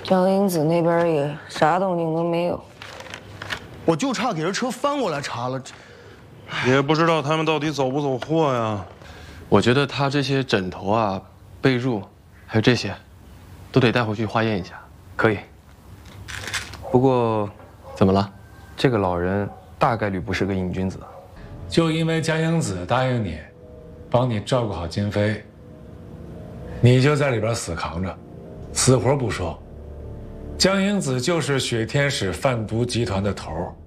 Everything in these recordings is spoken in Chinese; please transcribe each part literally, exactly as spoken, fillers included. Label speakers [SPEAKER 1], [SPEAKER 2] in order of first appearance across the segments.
[SPEAKER 1] 江英子那边也啥动静都没有，
[SPEAKER 2] 我就差给这车翻过来查了，
[SPEAKER 3] 也不知道他们到底走不走货呀。
[SPEAKER 4] 我觉得他这些枕头啊、被褥，还有这些，都得带回去化验一下。
[SPEAKER 5] 可以。不过，
[SPEAKER 4] 怎么了？
[SPEAKER 5] 这个老人大概率不是个瘾君子。
[SPEAKER 6] 就因为江英子答应你，帮你照顾好金飞，你就在里边死扛着，死活不说。江英子就是雪天使贩毒集团的头儿。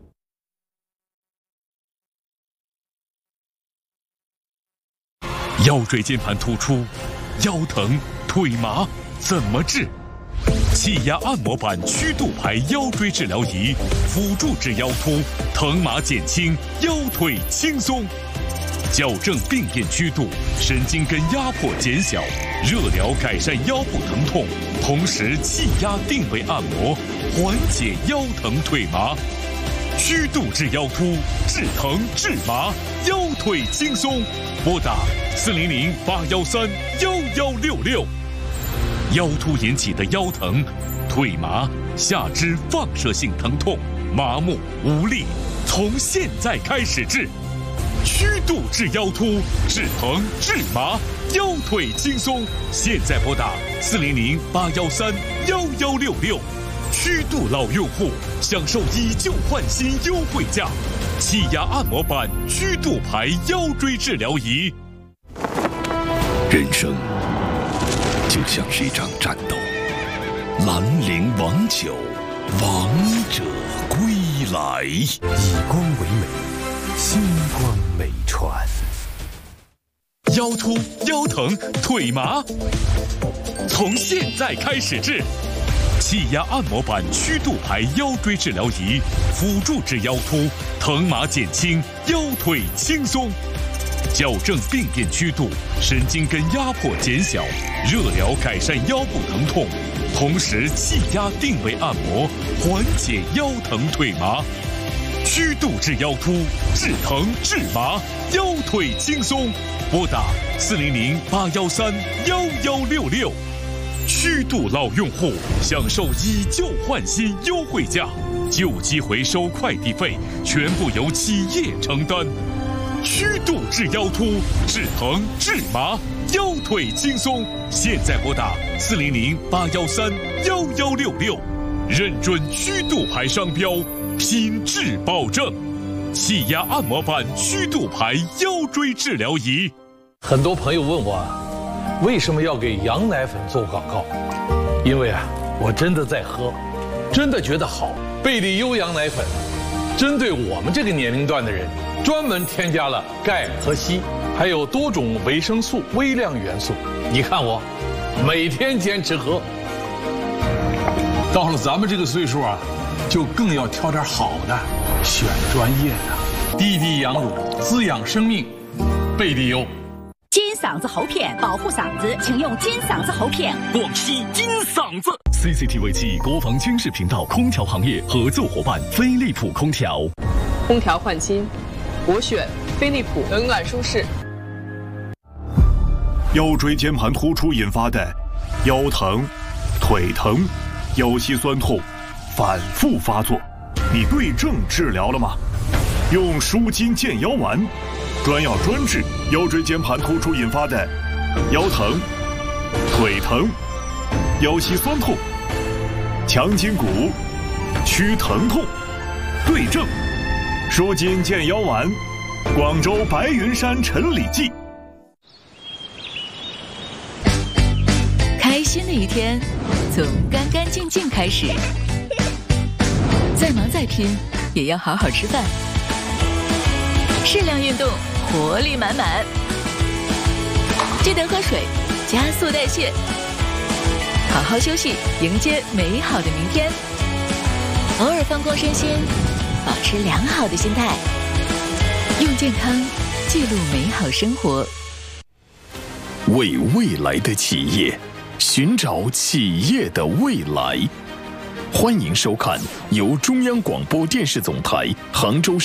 [SPEAKER 7] 腰椎间盘突出、腰疼、腿麻怎么治？气压按摩板曲度牌腰椎治疗仪，辅助治腰突，疼麻减轻，腰腿轻松。矫正病变曲度，神经根压迫减小，热疗改善腰部疼痛，同时气压定位按摩，缓解腰疼腿麻。曲度治腰突，治疼治麻，腰腿轻松。拨打四零零八幺三幺幺六六。腰突引起的腰疼、腿麻、下肢放射性疼痛、麻木无力，从现在开始治。曲度治腰突，治疼治麻，腰腿轻松。现在拨打四零零八幺三幺幺六六。曲度老用户享受以旧换新优惠价，气压按摩板曲度牌腰椎治疗仪。
[SPEAKER 8] 人生就像是一场战斗，兰陵王酒，王者归来。以光为美，星光美传。
[SPEAKER 7] 腰突、腰疼、腿麻，从现在开始治。气压按摩板曲度牌腰椎治疗仪，辅助治腰突，疼麻减轻，腰腿轻松。矫正病变曲度，神经根压迫减小，热疗改善腰部疼痛，同时气压定位按摩，缓解腰疼腿麻。曲度治腰突，治疼治麻，腰腿轻松。拨打四零零八幺三幺幺六六。曲度老用户享受以旧换新优惠价，旧机回收快递费全部由企业承担。曲度治腰突，治疼治麻，腰腿轻松。现在拨打四零零八幺三幺幺六六，认准曲度牌商标，品质保证。气压按摩板曲度牌腰椎治疗仪。
[SPEAKER 9] 很多朋友问我，为什么要给羊奶粉做广告？因为啊，我真的在喝，真的觉得好。贝利优羊奶粉，针对我们这个年龄段的人，专门添加了钙和硒，还有多种维生素、微量元素。你看我，每天坚持喝。到了咱们这个岁数啊，就更要挑点好的，选专业的。滴滴羊乳，滋养生命，贝利优。
[SPEAKER 10] 金嗓子喉片，保护嗓子，请用金嗓子喉片。
[SPEAKER 7] 广西金嗓子 C C T V 七国防军事频道空调行业合作伙伴飞利浦空调。
[SPEAKER 11] 空调换新，我选飞利浦，冷暖舒适。
[SPEAKER 8] 腰椎间盘突出引发的腰疼、腿疼、腰膝酸痛反复发作，你对症治疗了吗？用舒筋健腰丸，专药专治腰椎间盘突出引发的腰疼、腿疼、腰膝酸痛、强筋骨、驱疼痛，对症舒筋健腰丸，广州白云山陈李记。
[SPEAKER 12] 开心的一天从干干净净开始，再忙再拼也要好好吃饭，适量运动，活力满满。记得喝水，加速代谢，好好休息，迎接美好的明天。偶尔放空身心，保持良好的心态，用健康记录美好生活。
[SPEAKER 8] 为未来的企业寻找企业的未来。欢迎收看由中央广播电视总台杭州